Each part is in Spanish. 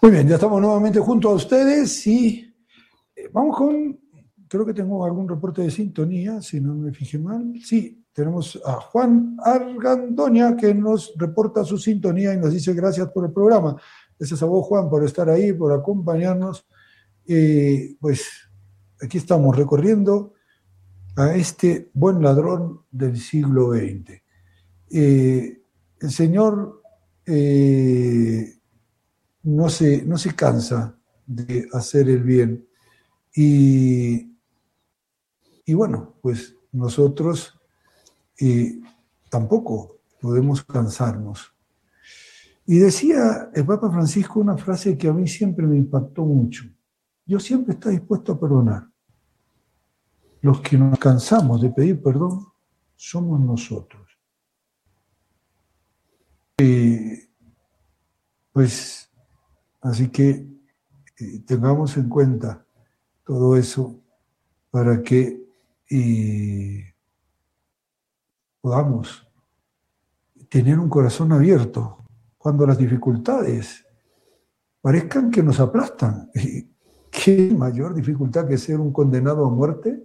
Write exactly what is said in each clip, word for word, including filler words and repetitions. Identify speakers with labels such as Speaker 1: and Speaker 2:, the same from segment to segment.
Speaker 1: Muy bien, ya estamos nuevamente junto a ustedes y eh, vamos con, creo que tengo algún reporte de sintonía, si no me fijé mal. Sí, tenemos a Juan Argandoña que nos reporta su sintonía y nos dice gracias por el programa. Gracias a vos, Juan, por estar ahí, por acompañarnos. Eh, pues aquí estamos recorriendo a este buen ladrón del siglo veinte. Eh, el señor... Eh, No se, no se cansa de hacer el bien. Y, y bueno, pues nosotros eh, tampoco podemos cansarnos. Y decía el Papa Francisco una frase que a mí siempre me impactó mucho. Dios siempre está dispuesto a perdonar. Los que nos cansamos de pedir perdón somos nosotros. Eh, pues así que eh, tengamos en cuenta todo eso para que eh, podamos tener un corazón abierto cuando las dificultades parezcan que nos aplastan. ¿Qué mayor dificultad que ser un condenado a muerte?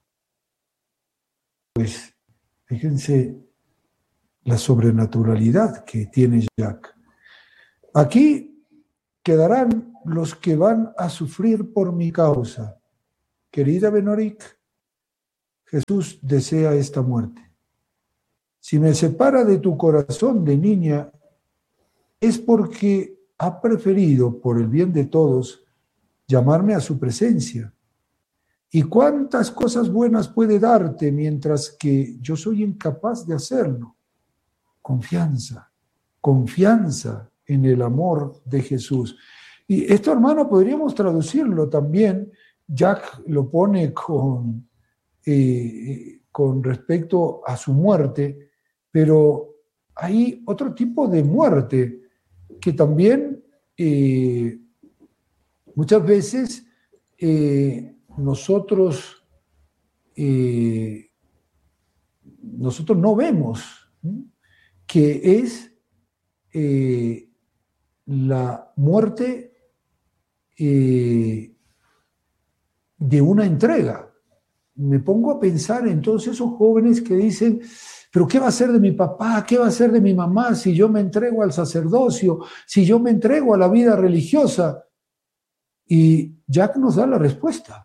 Speaker 1: Pues fíjense la sobrenaturalidad que tiene Jack. Aquí quedarán los que van a sufrir por mi causa. Querida Benoric, Jesús desea esta muerte. Si me separa de tu corazón de niña, es porque ha preferido, por el bien de todos, llamarme a su presencia. ¿Y cuántas cosas buenas puede darte mientras que yo soy incapaz de hacerlo? Confianza, confianza en el amor de Jesús. Y esto, hermano, podríamos traducirlo también. Jack lo pone con, eh, con respecto a su muerte, pero hay otro tipo de muerte que también eh, muchas veces eh, nosotros, eh, nosotros no vemos, ¿sí? Que es eh, la muerte eh, de una entrega. Me pongo a pensar en todos esos jóvenes que dicen, pero ¿qué va a ser de mi papá? ¿Qué va a ser de mi mamá si yo me entrego al sacerdocio? Si yo me entrego a la vida religiosa. Y Jack nos da la respuesta.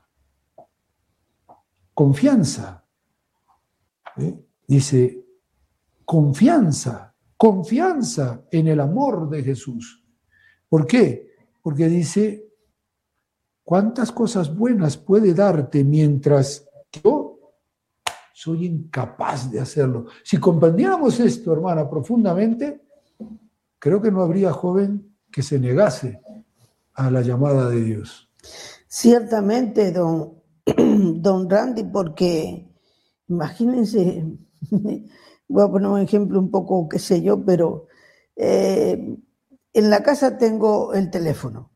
Speaker 1: Confianza. ¿Eh? Dice, confianza, confianza en el amor de Jesús. ¿Por qué? Porque dice, ¿cuántas cosas buenas puede darte mientras yo soy incapaz de hacerlo? Si comprendiéramos esto, hermana, profundamente, creo que no habría joven que se negase a la llamada de Dios.
Speaker 2: Ciertamente, don, don Randy, porque imagínense, voy a poner un ejemplo un poco, qué sé yo, pero eh, en la casa tengo el teléfono.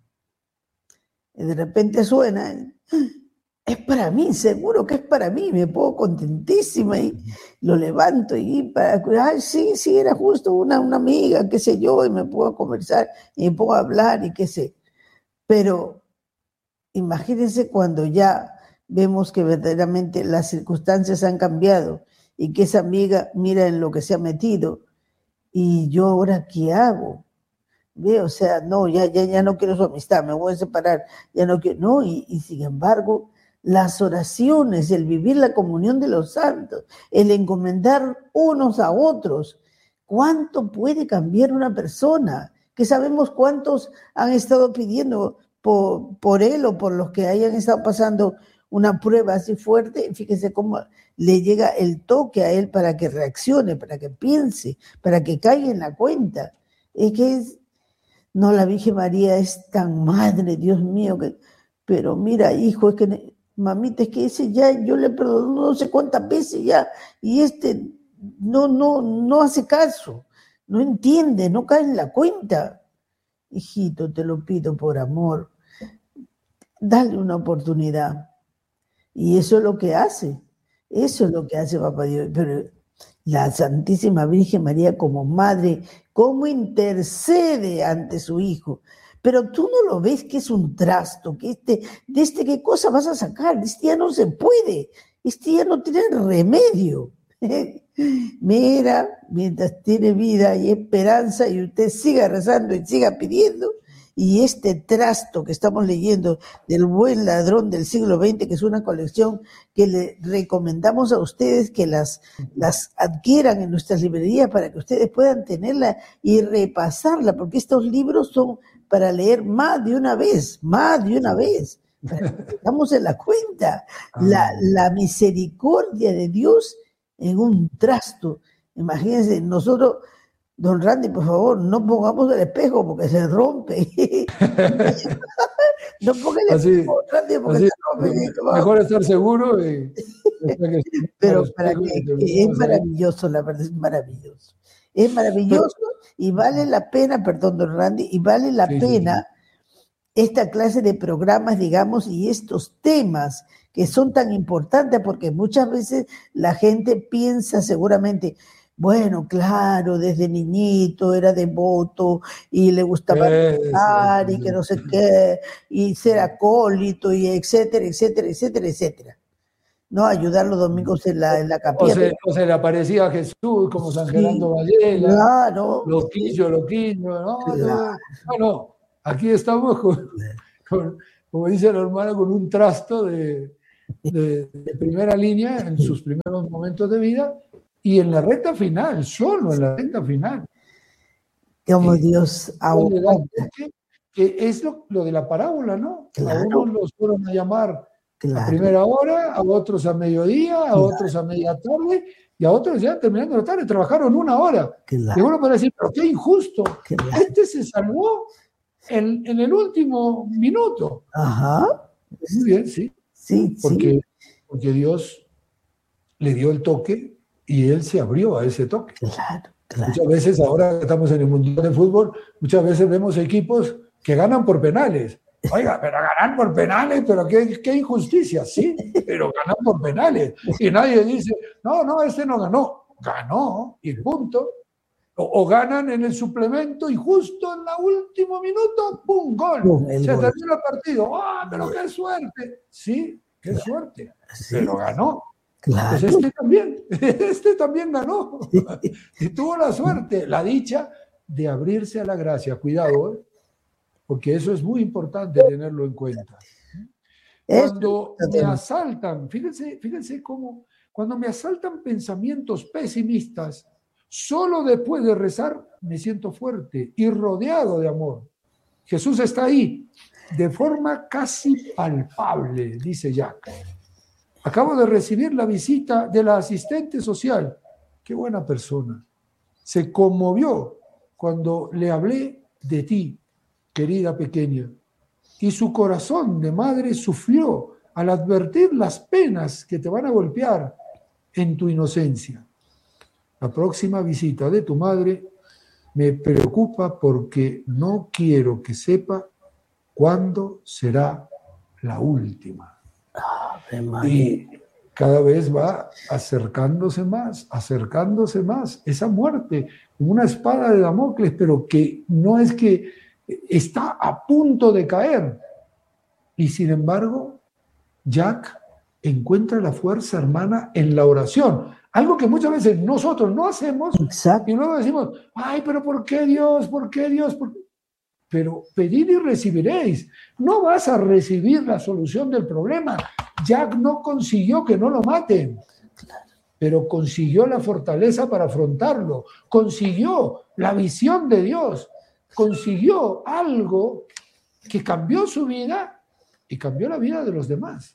Speaker 2: Y de repente suena, es para mí, seguro que es para mí, me pongo contentísima y lo levanto y para, ay, sí, sí, era justo una, una amiga, qué sé yo, y me puedo conversar y me puedo hablar y qué sé. Pero imagínense cuando ya vemos que verdaderamente las circunstancias han cambiado y que esa amiga mira en lo que se ha metido y yo ahora ¿qué hago? ¿Ve? O sea, no, ya, ya, ya no quiero su amistad, me voy a separar, ya no quiero, no, y, y sin embargo, las oraciones, el vivir la comunión de los santos, el encomendar unos a otros, ¿cuánto puede cambiar una persona? Que sabemos cuántos han estado pidiendo por, por él o por los que hayan estado pasando una prueba así fuerte, fíjese cómo le llega el toque a él para que reaccione, para que piense, para que caiga en la cuenta. Es que es, no, la Virgen María es tan madre, Dios mío, que, pero mira, hijo, es que, mamita, es que ese ya, yo le perdono no sé cuántas veces ya, y este no, no, no hace caso, no entiende, no cae en la cuenta. Hijito, te lo pido por amor, dale una oportunidad. Y eso es lo que hace, eso es lo que hace Papá Dios. Pero la Santísima Virgen María como madre, cómo intercede ante su Hijo. pero tú no lo ves que es un trasto, que este, de este qué cosa vas a sacar, de este ya no se puede, este ya no tiene remedio. Mira, mientras tiene vida y esperanza y usted siga rezando y siga pidiendo, y este trasto que estamos leyendo del buen ladrón del siglo veinte, que es una colección que le recomendamos a ustedes que las, las adquieran en nuestras librerías para que ustedes puedan tenerla y repasarla, porque estos libros son para leer más de una vez, más de una vez, para que tengamos en la cuenta la, la misericordia de Dios en un trasto. Imagínense, nosotros, don Randy, por favor, no pongamos el espejo porque se rompe. No ponga el
Speaker 1: así,
Speaker 2: espejo, Randy, porque
Speaker 1: así,
Speaker 2: se rompe.
Speaker 1: Mejor estar seguro. Y,
Speaker 2: Pero para que, que es maravilloso, la verdad, es maravilloso. Es maravilloso y vale la pena, perdón, don Randy, y vale la sí, pena sí. esta clase de programas, digamos, y estos temas que son tan importantes, porque muchas veces la gente piensa seguramente, bueno, claro, desde niñito era devoto y le gustaba rezar y que no sé qué, y ser acólito y etcétera, etcétera, etcétera, etcétera. No, ayudar los domingos en la, en la capilla.
Speaker 1: O se, o se le aparecía a Jesús como San Gerando sí, Vallela,
Speaker 2: claro,
Speaker 1: loquillo, sí. loquillo, ¿no?
Speaker 2: Claro.
Speaker 1: No, no, aquí estamos con, con, como dice la hermana, con un trasto de, de, de primera línea en sus primeros momentos de vida y en la recta final, solo en la recta final.
Speaker 2: Como eh, Dios aguanta.
Speaker 1: Que, que es lo, lo de la parábola, ¿no?
Speaker 2: Claro.
Speaker 1: A unos los fueron a llamar
Speaker 2: Claro.
Speaker 1: a primera hora, a otros a mediodía, a claro. otros a media tarde, y a otros ya terminando la tarde, trabajaron una hora. Claro. Y uno puede decir, pero qué injusto. Claro. Este se salvó en, en el último minuto.
Speaker 2: Ajá.
Speaker 1: Muy bien, sí.
Speaker 2: Sí,
Speaker 1: porque,
Speaker 2: sí.
Speaker 1: porque Dios le dio el toque y él se abrió a ese toque.
Speaker 2: Claro, claro.
Speaker 1: Muchas veces, ahora que estamos en el Mundial de Fútbol, muchas veces vemos equipos que ganan por penales. Oiga, pero ganan por penales, pero qué, qué injusticia, sí, pero ganan por penales. Y nadie dice, no, no, este no ganó. Ganó, y punto. O, o ganan en el suplemento y justo en el último minuto, ¡pum! Gol.
Speaker 2: Pum,
Speaker 1: Se
Speaker 2: gol.
Speaker 1: terminó el partido. ¡Ah, pero qué suerte! Sí, qué claro. suerte, sí. Pero ganó.
Speaker 2: Claro.
Speaker 1: Pues este también, este también ganó. Y tuvo la suerte, la dicha de abrirse a la gracia. Cuidado, ¿eh? Porque eso es muy importante tenerlo en cuenta. Cuando me asaltan, fíjense, fíjense cómo, cuando me asaltan pensamientos pesimistas, solo después de rezar me siento fuerte y rodeado de amor. Jesús está ahí, de forma casi palpable, dice Jack. Acabo de recibir la visita de la asistente social. Qué buena persona. Se conmovió cuando le hablé de ti, querida pequeña, y su corazón de madre sufrió al advertir las penas que te van a golpear en tu inocencia. La próxima visita de tu madre me preocupa porque no quiero que sepa cuándo será la última. Y cada vez va acercándose más, acercándose más, esa muerte, como una espada de Damocles, pero que no es que está a punto de caer. Y sin embargo, Jack encuentra la fuerza, hermana, en la oración. Algo que muchas veces nosotros no hacemos.
Speaker 2: Exacto.
Speaker 1: Y luego decimos, ay, pero ¿por qué Dios? ¿Por qué Dios? ¿Por qué? Pero pedid y recibiréis. No vas a recibir la solución del problema. Jack no consiguió que no lo maten, pero consiguió la fortaleza para afrontarlo. Consiguió la visión de Dios. Consiguió algo que cambió su vida y cambió la vida de los demás.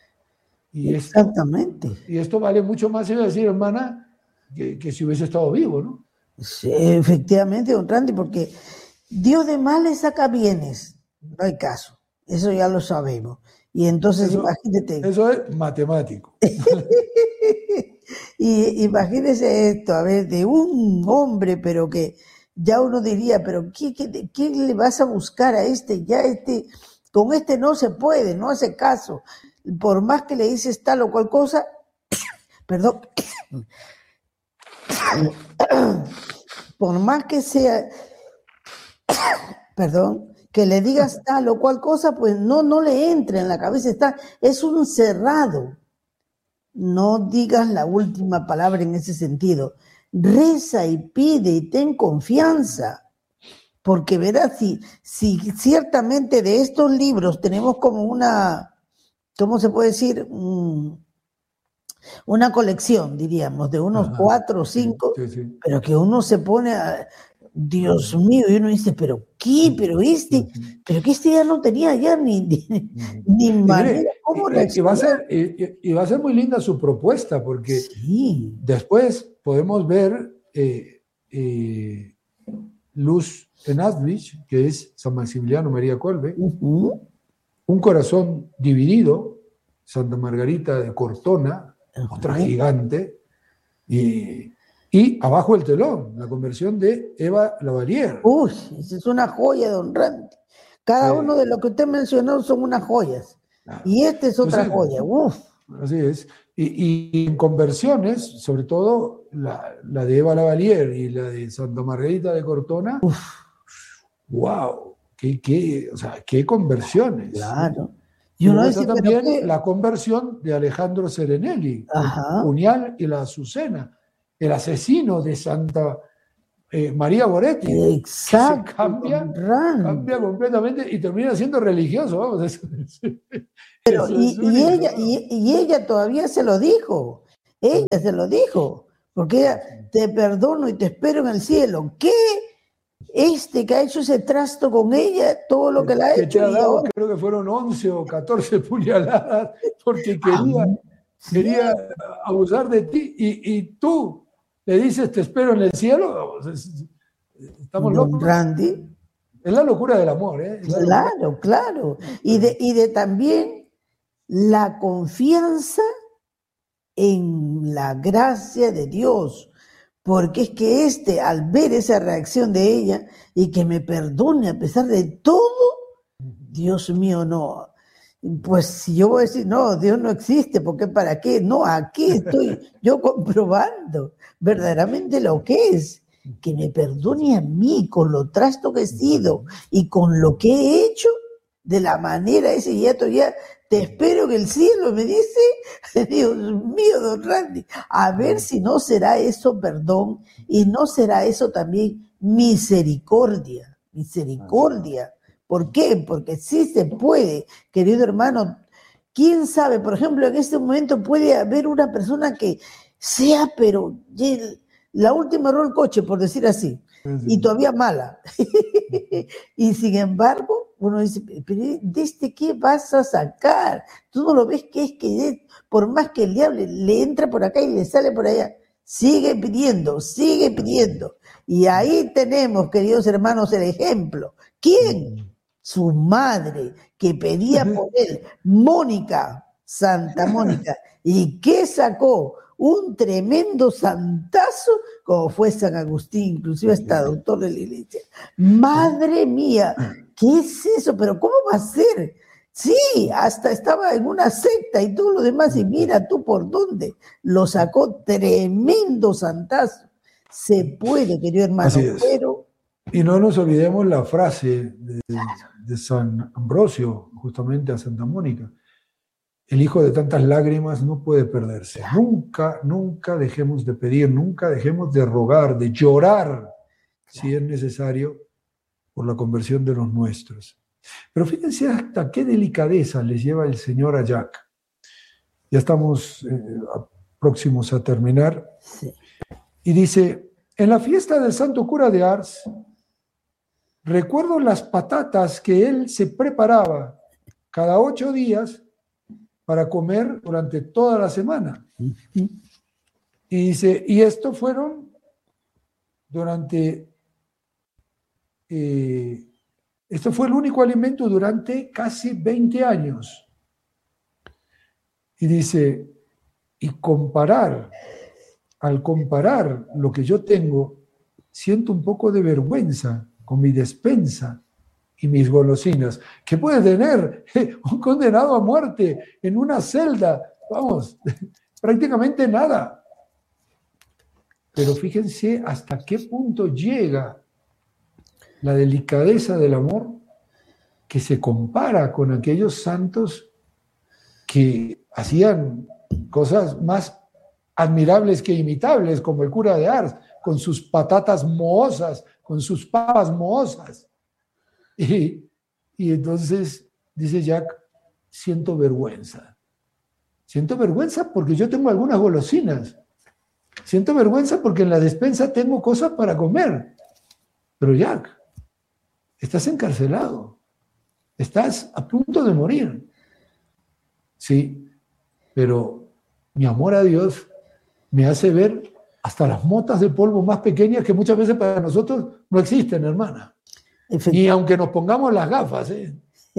Speaker 1: Y esto,
Speaker 2: Exactamente.
Speaker 1: Y esto vale mucho más, iba a decir, hermana, que, que si hubiese estado vivo, ¿no?
Speaker 2: Sí, efectivamente, don Randy, porque Dios de males saca bienes. No hay caso. Eso ya lo sabemos. Y entonces,
Speaker 1: eso,
Speaker 2: imagínate.
Speaker 1: Eso es matemático.
Speaker 2: Y imagínese esto, a ver, de un hombre, pero que ya uno diría, pero ¿qué, qué, qué le vas a buscar a este? Ya este, con este no se puede, no hace caso. Por más que le dices tal o cual cosa, perdón, por más que sea, perdón, que le digas tal o cual cosa, pues no, no le entre en la cabeza, está, es un cerrado. No digas la última palabra en ese sentido. Reza y pide y ten confianza, porque verás, si, si ciertamente de estos libros tenemos como una, ¿cómo se puede decir? Mm, una colección, diríamos, de unos Ajá, cuatro o cinco, sí, sí, sí. Pero que uno se pone a, Dios mío, y uno dice, pero qué, pero este, pero que este ya no tenía ya ni, ni, ni manera,
Speaker 1: mire,
Speaker 2: ¿cómo
Speaker 1: y, y, va a ser, y, y va a ser muy linda su propuesta, porque sí. Después podemos ver eh, eh, Luz en Auschwitz, que es San Maximiliano María Kolbe, uh-huh. Un corazón dividido, Santa Margarita de Cortona, uh-huh. Otra gigante, y, y abajo el telón, la conversión de Eva Lavalier.
Speaker 2: Uy, esa es una joya, don Randy. Cada eh, uno de lo que usted mencionó son unas joyas. Claro. Y esta es otra Entonces, joya. Uf.
Speaker 1: Así es. Y, y en conversiones, sobre todo la, la de Eva Lavalier y la de Santa Margarita de Cortona, Uf. ¡Wow! ¿Qué, qué, o sea, qué conversiones!
Speaker 2: Claro.
Speaker 1: Y uno dice también que... la conversión de Alejandro Serenelli, Ajá. El puñal y la azucena, el asesino de Santa eh, María Goretti.
Speaker 2: Exacto.
Speaker 1: Se cambia, cambia completamente y termina siendo religioso, vamos.
Speaker 2: Pero y, y, ella, y, y ella todavía se lo dijo, ella se lo dijo, porque ella, te perdono y te espero en el cielo. ¿Qué? Este que ha hecho ese trasto con ella, todo lo que la ha
Speaker 1: que
Speaker 2: hecho.
Speaker 1: Te ha dado, ahora... Creo que fueron once o catorce puñaladas porque quería, ah, sí. quería abusar de ti y, y tú le dices te espero en el cielo. Estamos
Speaker 2: Don
Speaker 1: locos.
Speaker 2: Randy.
Speaker 1: Es la locura del amor, ¿eh?
Speaker 2: Claro, locura. claro. Y de, y de también la confianza en la gracia de Dios. Porque es que este, al ver esa reacción de ella y que me perdone a pesar de todo, Dios mío, no. Pues si yo voy a decir, no, Dios no existe, porque ¿para qué? No, aquí estoy yo comprobando verdaderamente lo que es. Que me perdone a mí con lo trasto que he sido y con lo que he hecho de la manera esa, y ya todavía te espero en el cielo, me dice, Dios mío, don Randy, a ver si no será eso perdón y no será eso también misericordia, misericordia. ¿Por qué? Porque sí se puede, querido hermano. ¿Quién sabe? Por ejemplo, en este momento puede haber una persona que sea, pero la última erró el coche, por decir así, y todavía mala. Y sin embargo, uno dice, pero ¿de este qué vas a sacar? Tú no lo ves que es que por más que el diablo le entra por acá y le sale por allá, sigue pidiendo, sigue pidiendo. Y ahí tenemos, queridos hermanos, el ejemplo. ¿Quién? Su madre, que pedía por él, Mónica, Santa Mónica. ¿Y qué sacó? Un tremendo santazo, como fue San Agustín, inclusive hasta doctor de la iglesia. Madre mía, ¿qué es eso? ¿Pero cómo va a ser? Sí, hasta estaba en una secta y todo lo demás, y mira tú por dónde lo sacó, tremendo santazo. Se puede, querido hermano,
Speaker 1: Así es.
Speaker 2: pero...
Speaker 1: Y no nos olvidemos la frase de, de San Ambrosio, justamente a Santa Mónica. El hijo de tantas lágrimas no puede perderse. Nunca, nunca dejemos de pedir, nunca dejemos de rogar, de llorar, si es necesario, por la conversión de los nuestros. Pero fíjense hasta qué delicadeza les lleva el Señor a Jacques. Ya estamos eh, próximos a terminar.
Speaker 2: Sí.
Speaker 1: Y dice, en la fiesta del Santo Cura de Ars, recuerdo las patatas que él se preparaba cada ocho días para comer durante toda la semana. Y dice, y esto fueron durante, eh, esto fue el único alimento durante casi veinte años. Y dice, y comparar, al comparar lo que yo tengo, siento un poco de vergüenza con mi despensa y mis golosinas, que puede tener un condenado a muerte en una celda, vamos, prácticamente nada. Pero fíjense hasta qué punto llega la delicadeza del amor que se compara con aquellos santos que hacían cosas más admirables que imitables, como el cura de Ars, con sus patatas mohosas, con sus papas mohosas. Y, y entonces, dice Jack, siento vergüenza. Siento vergüenza porque yo tengo algunas golosinas. Siento vergüenza porque en la despensa tengo cosas para comer. Pero Jack, estás encarcelado. Estás a punto de morir. Sí, pero mi amor a Dios me hace ver hasta las motas de polvo más pequeñas que muchas veces para nosotros no existen, hermana. Ni aunque nos pongamos las gafas. ¿eh?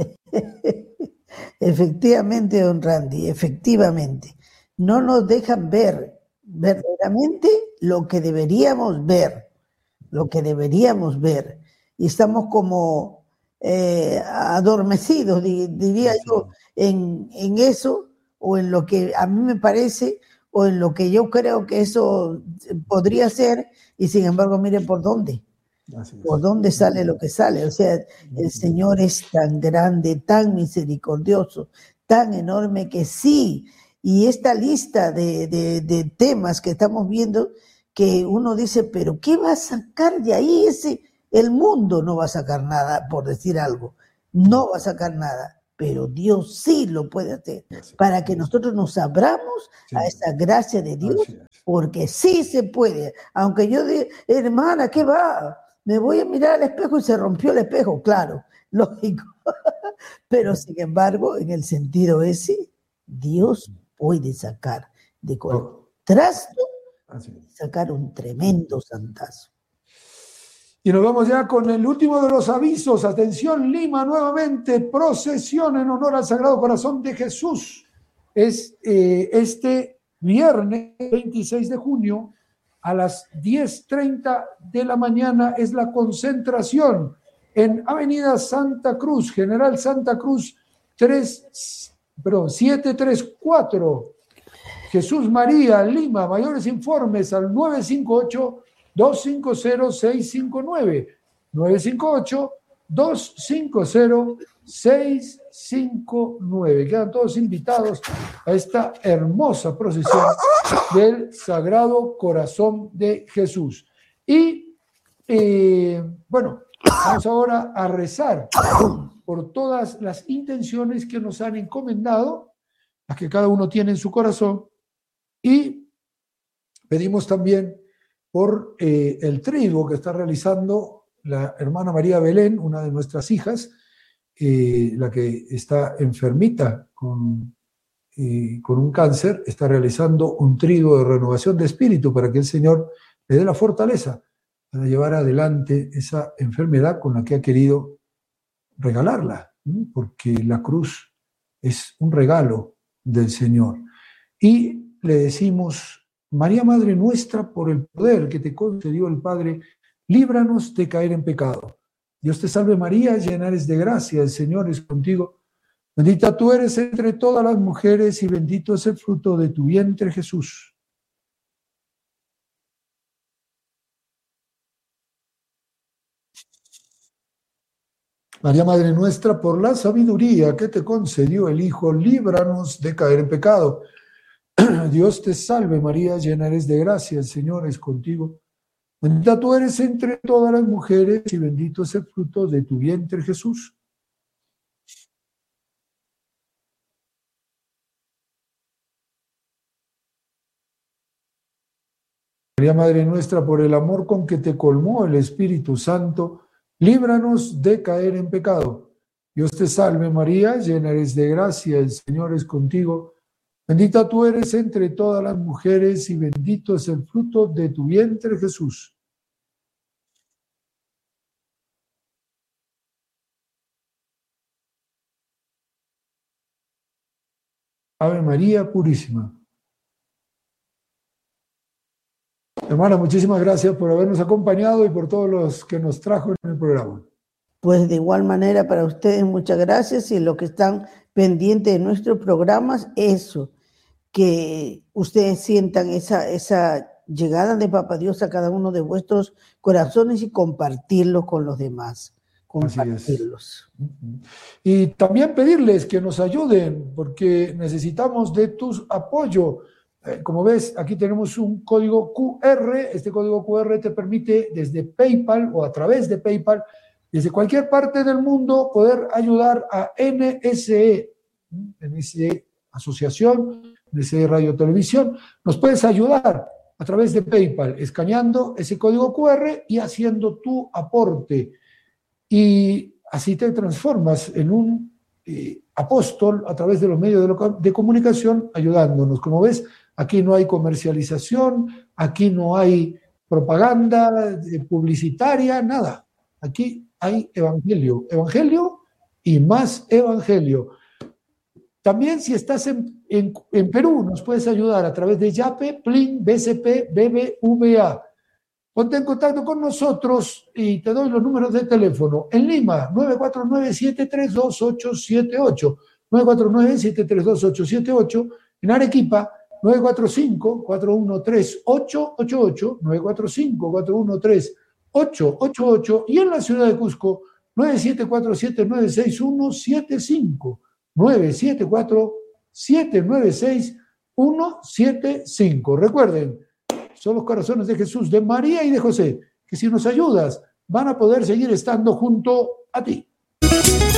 Speaker 2: Efectivamente, don Randy, efectivamente. No nos dejan ver verdaderamente lo que deberíamos ver, lo que deberíamos ver. Y estamos como eh, adormecidos, diría sí. yo, en, en eso, o en lo que a mí me parece, o en lo que yo creo que eso podría ser, y sin embargo, miren por dónde. ¿Por dónde sale lo que sale? O sea, el Señor es tan grande, tan misericordioso, tan enorme que sí. Y esta lista de, de, de temas que estamos viendo, que uno dice, pero ¿qué va a sacar de ahí? Ese, el mundo no va a sacar nada, por decir algo. No va a sacar nada. Pero Dios sí lo puede hacer, para que nosotros nos abramos a esa gracia de Dios, porque sí se puede. Aunque yo diga, hermana, ¿qué va? Me voy a mirar al espejo y se rompió el espejo, claro, lógico. Pero sin embargo, en el sentido ese, Dios puede sacar de contrasto, sacar un tremendo santazo.
Speaker 1: Y nos vamos ya con el último de los avisos. Atención, Lima, nuevamente, procesión en honor al Sagrado Corazón de Jesús. Es eh, este viernes veintiséis de junio. A las diez treinta de la mañana es la concentración en Avenida Santa Cruz, General Santa Cruz tres, perdón, setecientos treinta y cuatro, Jesús María, Lima. Mayores informes al nueve cinco ocho, dos cinco cero, seis cinco nueve, nueve cinco ocho, dos cinco cero, seis cinco nueve. Quedan todos invitados a esta hermosa procesión del Sagrado Corazón de Jesús. Y eh, bueno, vamos ahora a rezar por todas las intenciones que nos han encomendado, las que cada uno tiene en su corazón, y pedimos también por eh, el trigo que está realizando la hermana María Belén, una de nuestras hijas, eh, la que está enfermita con, eh, con un cáncer, está realizando un trigo de renovación de espíritu para que el Señor le dé la fortaleza para llevar adelante esa enfermedad con la que ha querido regalarla, ¿sí? Porque la cruz es un regalo del Señor. Y le decimos: María, Madre nuestra, por el poder que te concedió el Padre, líbranos de caer en pecado. Dios te salve María, llena eres de gracia, el Señor es contigo. Bendita tú eres entre todas las mujeres y bendito es el fruto de tu vientre, Jesús. María, Madre nuestra, por la sabiduría que te concedió el Hijo, líbranos de caer en pecado. Dios te salve María, llena eres de gracia, el Señor es contigo. Bendita tú eres entre todas las mujeres y bendito es el fruto de tu vientre, Jesús. María, Madre nuestra, por el amor con que te colmó el Espíritu Santo, líbranos de caer en pecado. Dios te salve María, llena eres de gracia, el Señor es contigo. Bendita tú eres entre todas las mujeres y bendito es el fruto de tu vientre, Jesús. Ave María Purísima. Hermana, muchísimas gracias por habernos acompañado y por todos los que nos trajo en el programa.
Speaker 2: Pues de igual manera para ustedes muchas gracias, y los que están pendientes de nuestros programas, eso, que ustedes sientan esa, esa llegada de Papá Dios a cada uno de vuestros corazones y compartirlo con los demás. compartirlos.
Speaker 1: Y también pedirles que nos ayuden, porque necesitamos de tu apoyo. Eh, como ves, aquí tenemos un código cu erre. Este código cu erre te permite desde PayPal o a través de PayPal, desde cualquier parte del mundo, poder ayudar a N S E, N S E Asociación, N S E Radio Televisión. Nos puedes ayudar a través de PayPal, escaneando ese código cu erre y haciendo tu aporte. Y así te transformas en un eh, apóstol a través de los medios de, lo, de comunicación, ayudándonos. Como ves, aquí no hay comercialización, aquí no hay propaganda publicitaria, nada. Aquí hay evangelio, evangelio y más evangelio. También si estás en, en, en Perú, nos puedes ayudar a través de Yape, Plin, B C P, B B V A. Ponte en contacto con nosotros y te doy los números de teléfono. En Lima, nueve cuatro nueve, siete tres dos, ocho siete ocho. nueve cuatro nueve, siete tres dos, ocho siete ocho. En Arequipa, nueve cuatro cinco, cuatro uno tres, ocho ocho ocho. nueve cuatro cinco, cuatro uno tres, ocho ocho ocho. Y en la ciudad de Cusco, nueve siete cuatro, siete nueve seis uno siete cinco. nueve siete cuatro, siete nueve seis uno siete cinco. Recuerden, son los corazones de Jesús, de María y de José, que si nos ayudas van a poder seguir estando junto a ti.